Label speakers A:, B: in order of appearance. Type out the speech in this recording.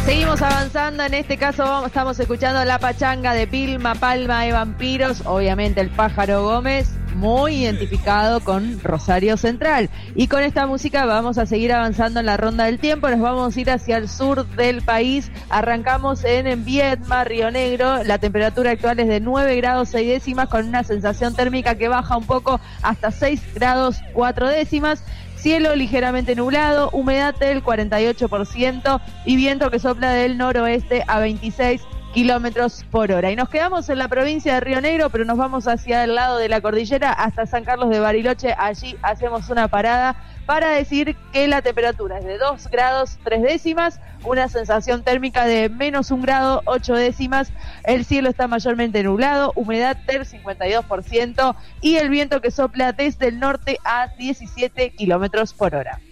A: Seguimos avanzando, en este caso estamos escuchando La Pachanga de Pilma, Palma de Vampiros, obviamente el Pájaro Gómez, muy identificado con Rosario Central. Y con esta música vamos a seguir avanzando en la ronda del tiempo, nos vamos a ir hacia el sur del país, arrancamos en Viedma, Río Negro, la temperatura actual es de 9 grados 6 décimas con una sensación térmica que baja un poco hasta 6 grados 4 décimas. Cielo ligeramente nublado, humedad del 48% y viento que sopla del noroeste a 26 kilómetros por hora. Y nos quedamos en la provincia de Río Negro, pero nos vamos hacia el lado de la cordillera hasta San Carlos de Bariloche. Allí hacemos una parada para decir que la temperatura es de 2 grados 3 décimas, una sensación térmica de menos 1 grado 8 décimas, el cielo está mayormente nublado, humedad del 52% y el viento que sopla desde el norte a 17 kilómetros por hora.